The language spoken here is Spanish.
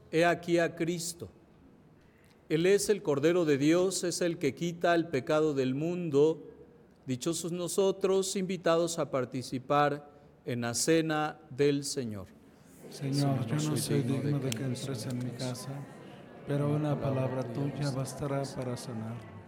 He aquí a Cristo. Él es el Cordero de Dios, es el que quita el pecado del mundo. Dichosos nosotros, invitados a participar en la cena del Señor. Señor, yo no soy digno de que entres en mi casa, pero una palabra tuya bastará para sanar.